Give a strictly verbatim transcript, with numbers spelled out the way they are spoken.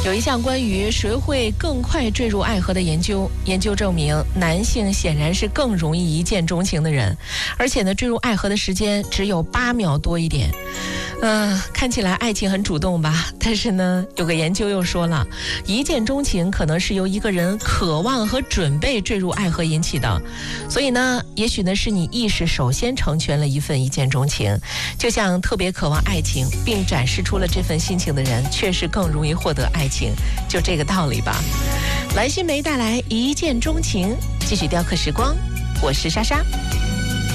有一项关于谁会更快坠入爱河的研究，研究证明男性显然是更容易一见钟情的人，而且呢，坠入爱河的时间只有八秒多一点。嗯、呃，看起来爱情很主动吧？但是呢，有个研究又说了，一见钟情可能是由一个人渴望和准备坠入爱河引起的。所以呢，也许呢是你意识首先成全了一份一见钟情，就像特别渴望爱情并展示出了这份心情的人，确实更容易获得爱情，就这个道理吧。蓝心湄带来一见钟情，继续雕刻时光，我是莎莎。